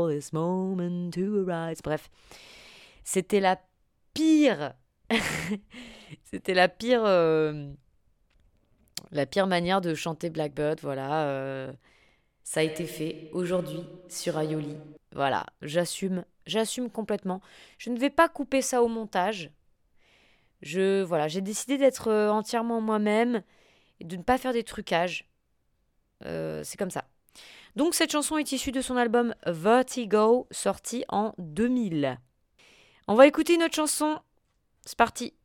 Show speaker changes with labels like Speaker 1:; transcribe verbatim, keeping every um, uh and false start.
Speaker 1: for this moment to arise. Bref, c'était la pire, c'était la pire, euh, la pire manière de chanter Blackbird. Voilà, euh, ça a été fait aujourd'hui sur Aioli. Voilà, j'assume, j'assume complètement. Je ne vais pas couper ça au montage. Je, voilà, j'ai décidé d'être euh, entièrement moi-même et de ne pas faire des trucages. Euh, c'est comme ça. Donc cette chanson est issue de son album Vertigo, sorti en deux mille. On va écouter une autre chanson. C'est parti.